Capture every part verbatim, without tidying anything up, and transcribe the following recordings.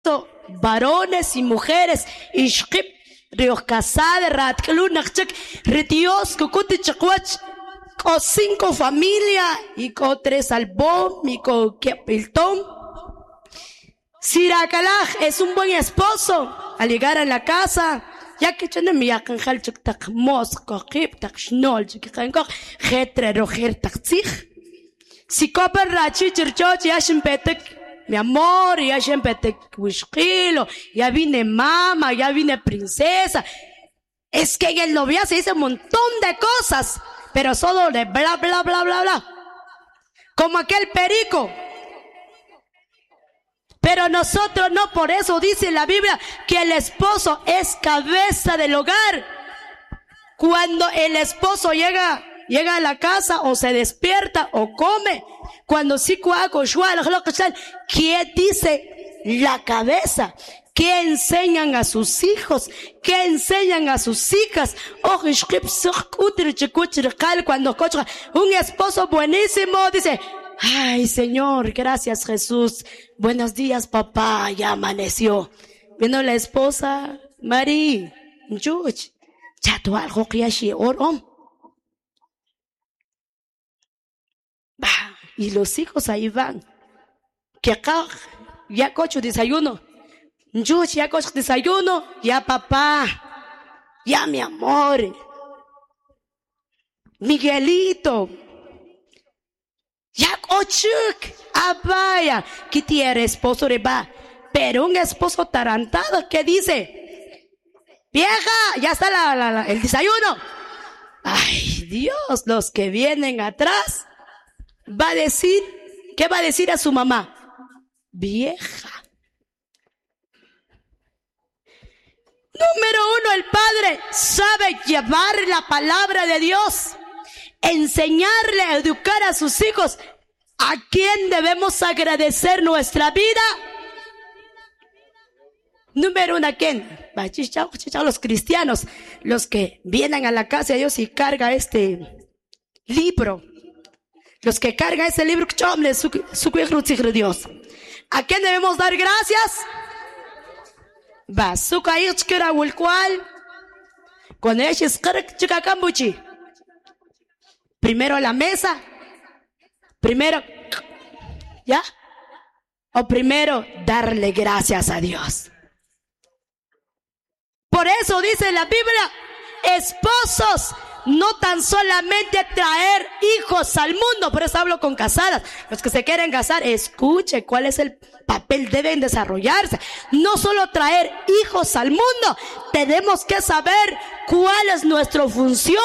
varones y mujeres, ishqip, rios casada, ratklunak, retios, cucutichacuach, con cinco familias, y con tres albón, y con quepiltón. Sirakalaj es un buen esposo. Al llegar a la casa, ya que yo no me yakan halchuk tak mosco, hip tak schnol, chikanko, jetre rojer tak zich. Si copa rachi chirchoch, ya shempetek, mi amor, ya shempetek wishkilo, ya vine mama, ya vine princesa. Es que en el noviazgo se dice un montón de cosas, pero solo de bla, bla, bla, bla, bla. Como aquel perico. Pero nosotros no, por eso dice la Biblia que el esposo es cabeza del hogar. Cuando el esposo llega, llega a la casa o se despierta o come, cuando sí cuaco, ¿qué dice la cabeza? ¿Qué enseñan a sus hijos? ¿Qué enseñan a sus hijas? Cuando un esposo buenísimo dice: ay, Señor, gracias, Jesús. Buenos días, papá. Ya amaneció. Viendo la esposa, Mari, Yuch, chato algo que ya orom. Y los hijos ahí van. Que acá, ya cocho desayuno. Yuch, ya cocho desayuno. Ya papá. Ya mi amor. Miguelito. Ya cochuk, abaya, que tiene esposo de va, pero un esposo tarantado que dice: vieja, ya está la, la, la, el desayuno. Ay, Dios, los que vienen atrás, va a decir, ¿qué va a decir a su mamá? Vieja. Número uno, el padre sabe llevar la palabra de Dios. Enseñarle a educar a sus hijos. ¿A quién debemos agradecer nuestra vida? Número uno, ¿a quién? Los cristianos, los que vienen a la casa de Dios y cargan este libro. Los que cargan ese libro, Dios. ¿A quién debemos dar gracias? Va, su caído el cual, con ellos, chica cambuchi. Primero la mesa, primero, ¿ya? O primero darle gracias a Dios. Por eso dice la Biblia: esposos, no tan solamente traer hijos al mundo. Por eso hablo con casadas. Los que se quieren casar, escuche cuál es el papel, deben desarrollarse. No solo traer hijos al mundo, tenemos que saber cuál es nuestra función.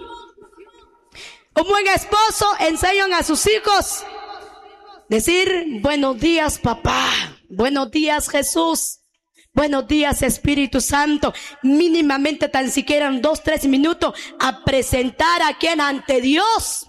Un buen esposo enseñan a sus hijos decir: buenos días, papá. Buenos días, Jesús. Buenos días, Espíritu Santo. Mínimamente tan siquiera en dos, tres minutos a presentar a quien ante Dios.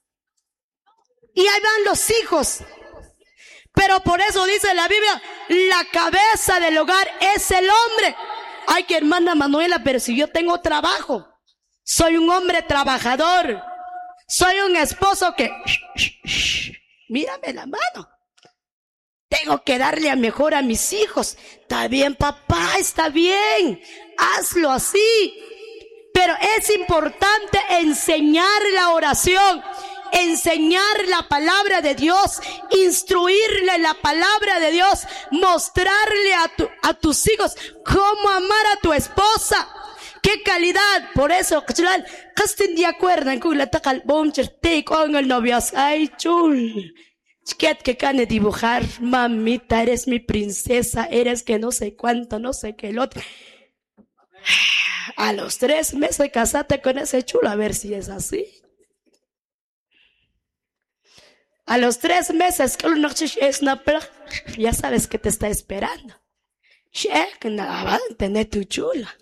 Y ahí van los hijos. Pero por eso dice la Biblia: la cabeza del hogar es el hombre. Ay, que hermana Manuela, pero si yo tengo trabajo, soy un hombre trabajador. Soy un esposo que, mírame la mano. Tengo que darle a mejor a mis hijos. Está bien, papá, está bien. Hazlo así. Pero es importante enseñar la oración, enseñar la palabra de Dios, instruirle la palabra de Dios, mostrarle a, tu, a tus hijos cómo amar a tu esposa. ¿Qué calidad? Por eso, ¿qué estén de acuerdo? Con el novio, ay, chul. Chiquet que cane dibujar, mamita, eres mi princesa, eres que no sé cuánto, no sé qué el otro. A los tres meses casate con ese chulo, a ver si es así. A los tres meses, ya sabes que te está esperando. Tener tu chula.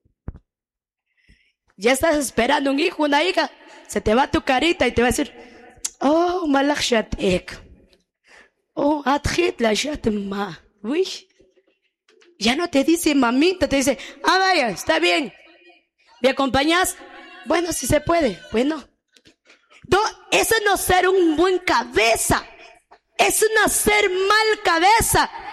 Ya estás esperando un hijo, una hija. Se te va tu carita y te va a decir: oh, malach shatek. Oh, adjit la shatma. Uy. Ya no te dice mamita, te dice: ah, vaya, está bien. ¿Me acompañas? Bueno, si se puede. Bueno. No, eso no es ser un buen cabeza. Es no ser mal cabeza.